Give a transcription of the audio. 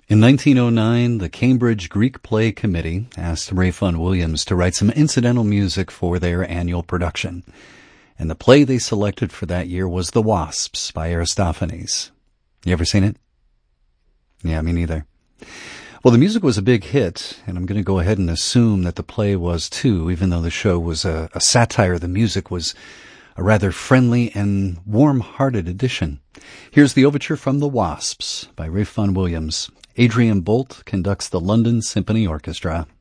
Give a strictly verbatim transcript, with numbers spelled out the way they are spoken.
In nineteen oh nine, the Cambridge Greek Play Committee asked Ralph Vaughan Williams to write some incidental music for their annual production. And the play they selected for that year was The Wasps by Aristophanes. You ever seen it? Yeah, me neither. Well, the music was a big hit, and I'm going to go ahead and assume that the play was too, even though the show was a, a satire. The music was a rather friendly and warm-hearted addition. Here's the overture from The Wasps by Ralph Vaughan Williams. Adrian Bolt conducts the London Symphony Orchestra.